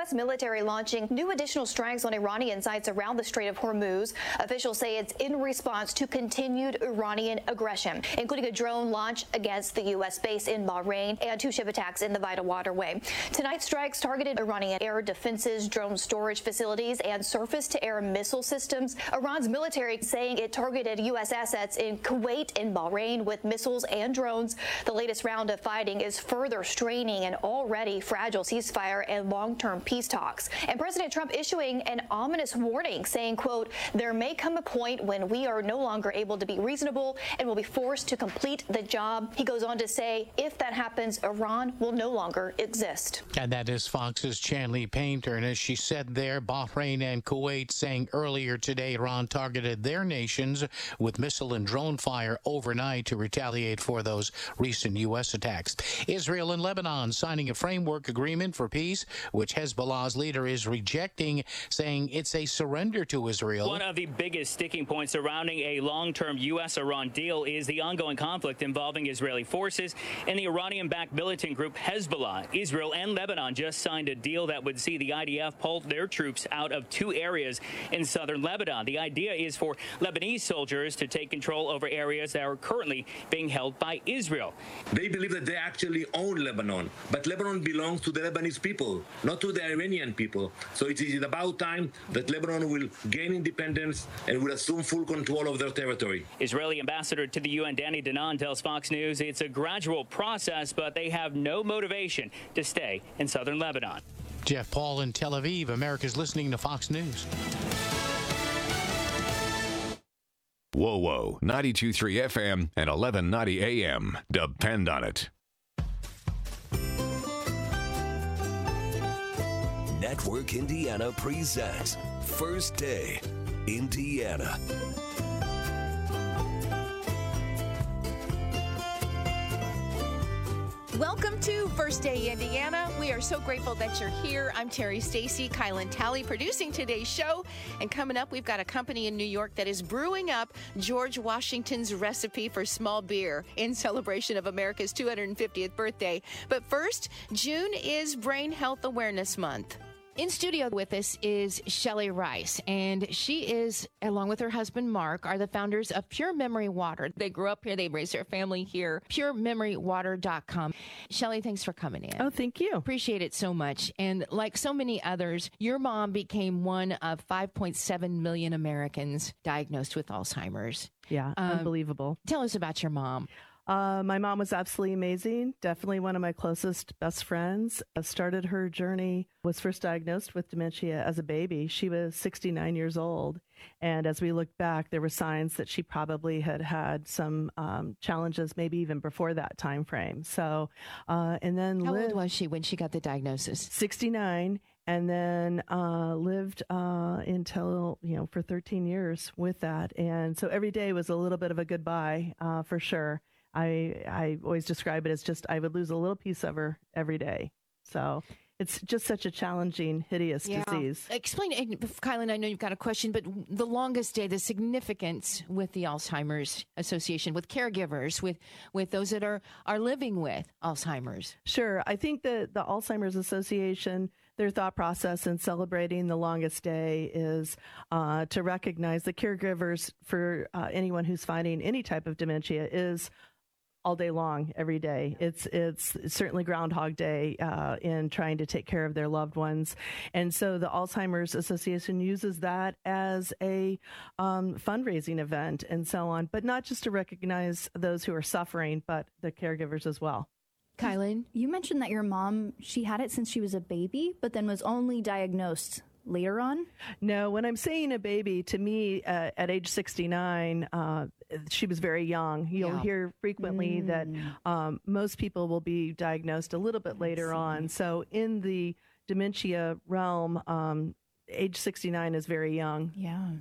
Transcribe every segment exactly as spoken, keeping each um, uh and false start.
S military launching new additional strikes on Iranian sites around the Strait of Hormuz. Officials say it's in response to continued Iranian aggression, including a drone launch against the U S base in Bahrain and two ship attacks in the Vital Waterway. Tonight's strikes targeted Iranian air defenses, drone storage facilities, and surface-to-air missile systems. Iran's military saying it targeted U S assets in Kuwait and Bahrain with missiles and drones. The latest round of fighting is further straining an already fragile ceasefire and long-term peace talks. And President Trump issuing an ominous warning saying, quote, there may come a point when we are no longer able to be reasonable and will be forced to complete the job. He goes on to say, if that happens, Iran will no longer exist. And that is Fox's Chanley Painter. And as she said there, Bahrain and Kuwait saying earlier today Iran targeted their nations with missile and drone fire overnight to retaliate for those recent U S attacks. Israel and Lebanon signing a framework agreement for peace, which Hezbollah's leader is rejecting, saying it's a surrender to Israel. One of the biggest sticking points surrounding a long-term U S-Iran deal is the ongoing conflict involving Israeli forces and the Iranian-backed militant group Hezbollah. Israel and Lebanon just signed a deal that would see the I D F pull their troops out of two areas in southern Lebanon. The idea is for Lebanese soldiers to take control over areas that are currently being held by Israel. They believe that they actually own Lebanon, but Lebanon belongs to the Lebanese people, not to the Iranian people. So it is about time that Lebanon will gain independence and will assume full control of their territory. Israeli ambassador to the U N, Danny Danon, tells Fox News it's a gradual process, but they have no motivation to stay in southern Lebanon. Jeff Paul in Tel Aviv. America's listening to Fox News. Whoa, whoa, ninety-two point three F M and eleven ninety A M. Depend on it. Network Indiana presents First Day Indiana. Welcome to First Day Indiana. We are so grateful that you're here. I'm Terry Stacy, Kylan Talley producing today's show. And coming up, we've got a company in New York that is brewing up George Washington's recipe for small beer in celebration of America's two hundred fiftieth birthday. But first, June is Brain Health Awareness Month. In studio with us is Shelley Rice, and she is, along with her husband Mark, are the founders of Pure Memory Water. They grew up here, they raised their family here, pure memory water dot com. Shelley, thanks for coming in. Oh, thank you. Appreciate it so much. And like so many others, your mom became one of five point seven million Americans diagnosed with Alzheimer's. Yeah, um, unbelievable. Tell us about your mom. Uh, my mom was absolutely amazing. Definitely one of my closest best friends. Uh, started her journey, was first diagnosed with dementia as a baby. She was sixty-nine years old. And as we look back, there were signs that she probably had had some um, challenges, maybe even before that time frame. So, uh, and then How lived, old was she when she got the diagnosis? sixty-nine. And then uh, lived uh, until, you know, for thirteen years with that. And so every day was a little bit of a goodbye uh, for sure. I I always describe it as just I would lose a little piece of her every day. So it's just such a challenging, hideous yeah. disease. Explain, Kylan, I know you've got a question, but the longest day, the significance with the Alzheimer's Association, with caregivers, with, with those that are, are living with Alzheimer's. Sure. I think that the Alzheimer's Association, their thought process in celebrating the longest day is uh, to recognize the caregivers for uh, anyone who's fighting any type of dementia is all day long, every day. It's it's certainly Groundhog Day uh, in trying to take care of their loved ones. And so the Alzheimer's Association uses that as a um, fundraising event and so on, but not just to recognize those who are suffering, but the caregivers as well. Kylan? You mentioned that your mom, she had it since she was a baby, but then was only diagnosed later on? No, when I'm saying a baby, to me, uh, at age sixty-nine, uh, she was very young. You'll Yeah. hear frequently Mm. that um, most people will be diagnosed a little bit later on. So in the dementia realm, um, age sixty-nine is very young. Yeah.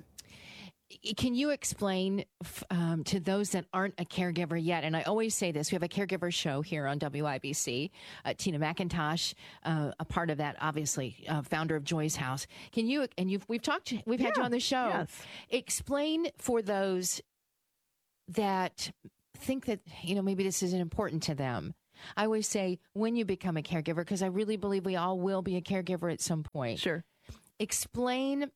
Can you explain um, to those that aren't a caregiver yet? And I always say this, we have a caregiver show here on W I B C. Uh, Tina McIntosh, uh, a part of that, obviously, uh, founder of Joy's House. Can you, and you've, we've talked, we've had Yeah, you on the show. yes. Explain for those that think that, you know, maybe this isn't important to them. I always say when you become a caregiver, because I really believe we all will be a caregiver at some point. Sure. Explain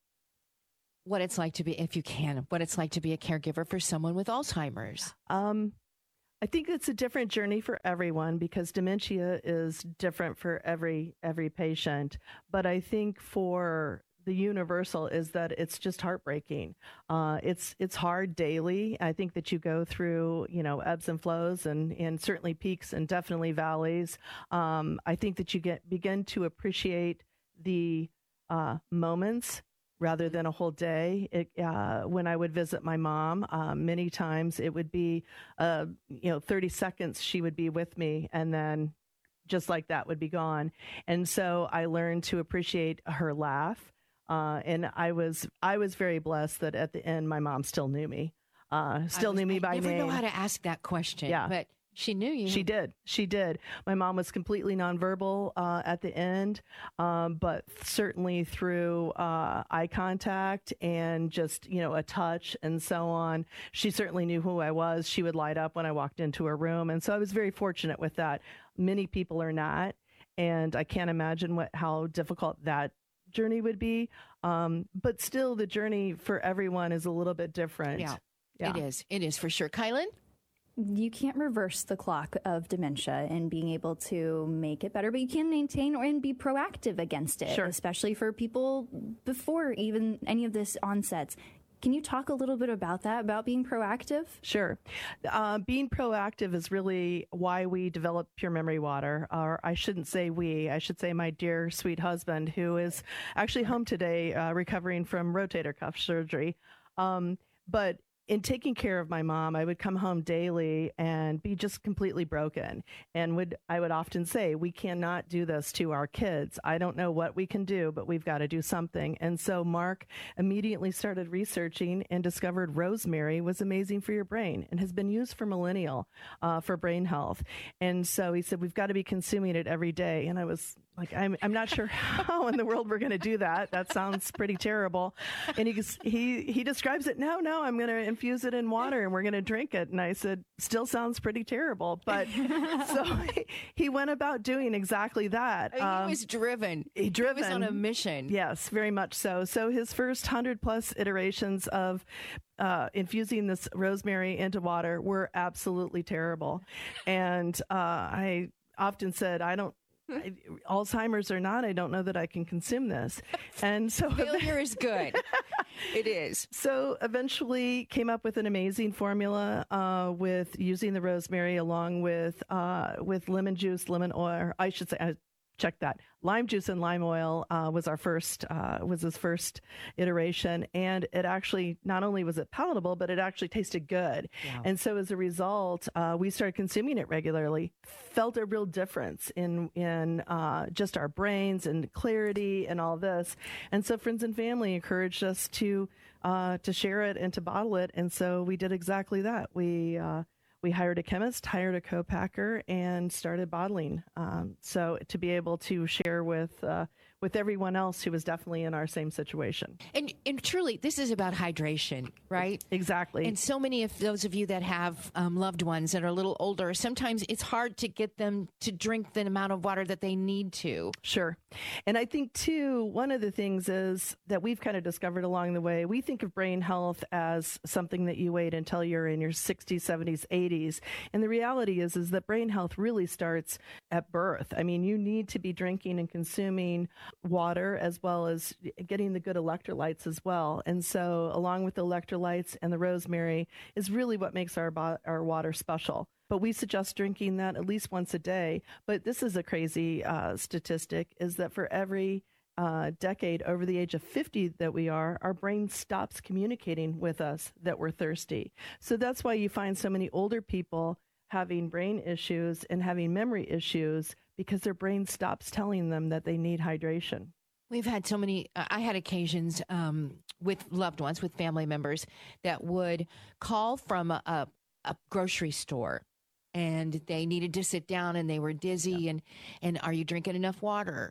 what it's like to be, if you can, what it's like to be a caregiver for someone with Alzheimer's. Um, I think it's a different journey for everyone because dementia is different for every every patient. But I think for the universal is that it's just heartbreaking. Uh, it's it's hard daily. I think that you go through, you know, ebbs and flows and, and certainly peaks and definitely valleys. Um, I think that you get begin to appreciate the uh, moments rather than a whole day. It, uh, when I would visit my mom, uh, many times it would be, uh, you know, thirty seconds she would be with me and then just like that would be gone. And so I learned to appreciate her laugh. Uh, and I was I was very blessed that at the end my mom still knew me, uh, still was, knew me I by never name. know how to ask that question. Yeah. But she knew you. She did. She did. My mom was completely nonverbal uh, at the end, um, but certainly through uh, eye contact and just, you know, a touch and so on. She certainly knew who I was. She would light up when I walked into her room. And so I was very fortunate with that. Many people are not. And I can't imagine what how difficult that journey would be. Um, but still, the journey for everyone is a little bit different. Yeah, yeah. it is. It is for sure. Kylan? You can't reverse the clock of dementia and being able to make it better, but you can maintain or and be proactive against it, Sure. especially for people before even any of this onsets. Can you talk a little bit about that, about being proactive? Sure. Uh, being proactive is really why we developed Pure Memory Water, or I shouldn't say we, I should say my dear sweet husband, who is actually home today uh, recovering from rotator cuff surgery. Um, but in taking care of my mom, I would come home daily and be just completely broken. And would I would often say, we cannot do this to our kids. I don't know what we can do, but we've got to do something. And so Mark immediately started researching and discovered rosemary was amazing for your brain and has been used for millennial uh, for brain health. And so he said, we've got to be consuming it every day. And I was like, I'm, I'm not sure how in the world we're going to do that. That sounds pretty terrible. And he he he describes it. No, no, I'm going to infuse it in water and we're going to drink it. And I said, still sounds pretty terrible. But so he, he went about doing exactly that. I mean, Um, he was driven. he driven. He was on a mission. Yes, very much so. So his first hundred plus iterations of uh, infusing this rosemary into water were absolutely terrible. And uh, I often said, I don't, I, Alzheimer's or not, I don't know that I can consume this. And so Failure is good. It is. So eventually came up with an amazing formula uh, with using the rosemary along with uh, with lemon juice, lemon oil. I should say, I check that. Lime juice and lime oil uh, was our first, uh, was his first iteration. And it actually, not only was it palatable, but it actually tasted good. Yeah. And so as a result, uh, we started consuming it regularly, felt a real difference in, in uh, just our brains and clarity and all this. And so friends and family encouraged us to, uh, to share it and to bottle it. And so we did exactly that. We, uh, We hired a chemist, hired a co-packer, and started bottling. Um, so to be able to share with uh, with everyone else who was definitely in our same situation. And, and truly, this is about hydration, right? Exactly. And so many of those of you that have um, loved ones that are a little older, sometimes it's hard to get them to drink the amount of water that they need to. Sure. And I think, too, one of the things is that we've kind of discovered along the way, we think of brain health as something that you wait until you're in your sixties, seventies, eighties. And the reality is, is that brain health really starts at birth. I mean, you need to be drinking and consuming water as well as getting the good electrolytes as well. And so along with the electrolytes and the rosemary is really what makes our bo- our water special. But we suggest drinking that at least once a day. But this is a crazy uh, statistic, is that for every uh, decade over the age of fifty that we are, our brain stops communicating with us that we're thirsty. So that's why you find so many older people having brain issues and having memory issues, because their brain stops telling them that they need hydration. We've had so many, uh, I had occasions um, with loved ones, with family members that would call from a, a, a grocery store and they needed to sit down and they were dizzy yeah. and, and are you drinking enough water?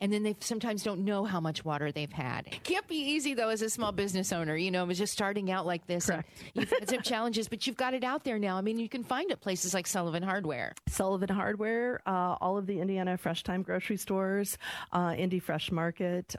and then they sometimes don't know how much water they've had. Can't be easy, though, as a small business owner. You know, it was just starting out like this. Correct. You've had some challenges, but you've got it out there now. I mean, you can find it places like Sullivan Hardware. Sullivan Hardware, uh, all of the Indiana Fresh Time grocery stores, uh, Indy Fresh Market,